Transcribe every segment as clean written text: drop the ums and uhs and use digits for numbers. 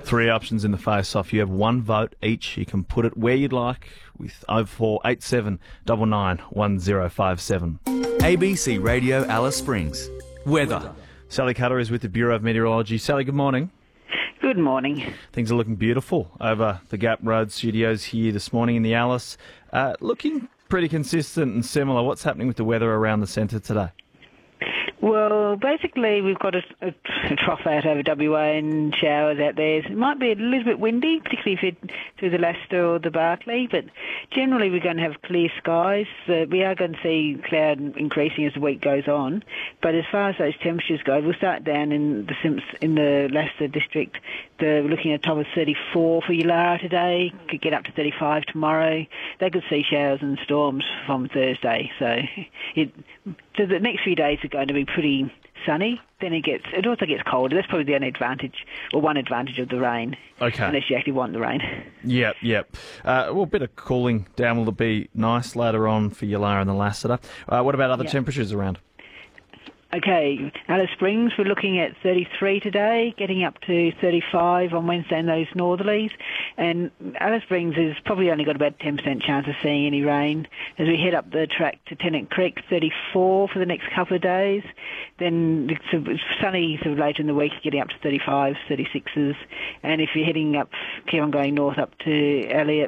Three options in the face-off. You have one vote each. You can put it where you'd like with 0487 99 1057. ABC Radio Alice Springs. Weather. Sally Cutter is with the Bureau of Meteorology. Sally, good morning. Good morning. Things are looking beautiful over the Gap Road studios here this morning in the Alice. Looking pretty consistent and similar. What's happening with the weather around the centre today? Well, basically, we've got a trough out over WA and showers out there. It might be a little bit windy, particularly if you're through the Leicester or the Barkly, but generally we're going to have clear skies. We are going to see cloud increasing as the week goes on, but as far as those temperatures go, we'll start down in the Leicester district. We're looking at a top of 34 for Yulara today, could get up to 35 tomorrow. They could see showers and storms from Thursday, so the next few days are going to be pretty sunny. Then it also gets colder. That's probably the only advantage, or one advantage of the rain. Okay. Unless you actually want the rain. Yep. Well, a bit of cooling down will be nice later on for Yulara and the Lassiter. What about other temperatures around? Okay, Alice Springs, we're looking at 33 today, getting up to 35 on Wednesday in those northerlies. And Alice Springs has probably only got about a 10% chance of seeing any rain. As we head up the track to Tennant Creek, 34 for the next couple of days. Then it's sunny sort of later in the week, getting up to 35s, 36s. And if you're heading up, keep on going north up to Elliot,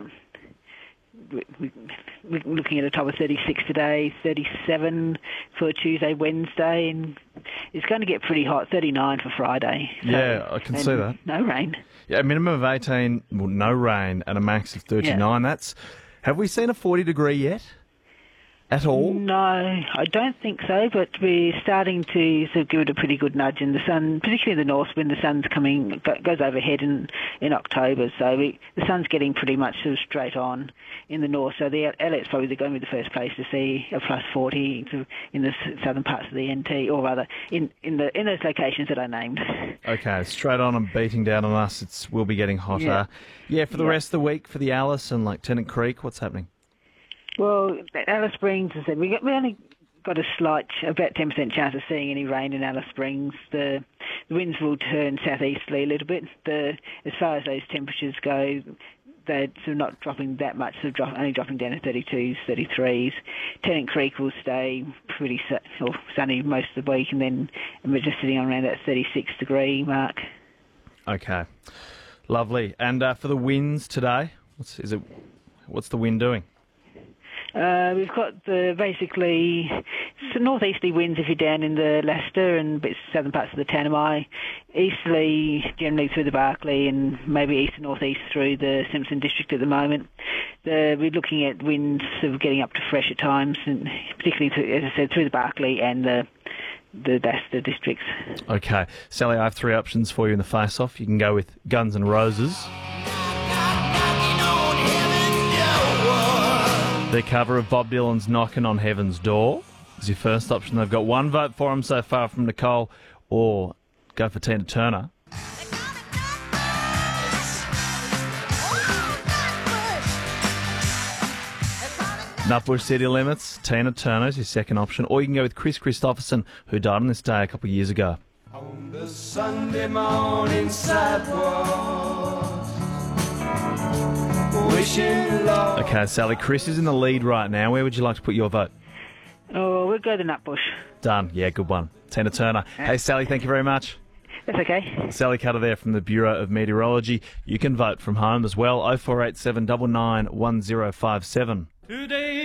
we're looking at a top of 36 today, 37 for Tuesday, Wednesday, and it's going to get pretty hot, 39 for Friday. Yeah, I can see that. No rain. Yeah, a minimum of 18, well, no rain, and a max of 39. Yeah. Have we seen a 40-degree yet? At all? No, I don't think so, but we're starting to sort of give it a pretty good nudge in the sun, particularly in the north when the sun's goes overhead in October. So the sun's getting pretty much sort of straight on in the north. So the Elliott's probably going to be the first place to see a plus 40 in the southern parts of the NT, or rather in those locations that I named. Okay, straight on and beating down on us. We'll be getting hotter. Yeah, for the rest of the week, for the Alice and like Tennant Creek, what's happening? Well, Alice Springs, as I said, we only got a slight, about 10% chance of seeing any rain in Alice Springs. The winds will turn southeasterly a little bit. As far as those temperatures go, they're sort of not dropping that much, only dropping down to 32s, 33s. Tennant Creek will stay pretty sunny most of the week, and then we're just sitting on around that 36-degree mark. Okay, lovely. And for the winds today, what's the wind doing? We've got basically some northeasterly winds if you're down in the Leicester and bits southern parts of the Tanami, easterly generally through the Barkly, and maybe east and northeast through the Simpson district at the moment. We're looking at winds sort of getting up to fresh at times, and particularly, as I said, through the Barkly and the Leicester districts. Okay. Sally, I have three options for you in the face-off. You can go with Guns N' Roses. Their cover of Bob Dylan's Knocking on Heaven's Door is your first option. They've got one vote for them so far from Nicole, or go for Tina Turner. Nutbush City Limits, Tina Turner is your second option, or you can go with Chris Christopherson, who died on this day a couple of years ago. On the Sunday morning sidewalk. Okay, Sally, Chris is in the lead right now. Where would you like to put your vote? Oh, we'll go to Nutbush. Done. Yeah, good one. Tina Turner. Hey, Sally, thank you very much. That's okay. Sally Cutter there from the Bureau of Meteorology. You can vote from home as well. 0487 99 1057. Today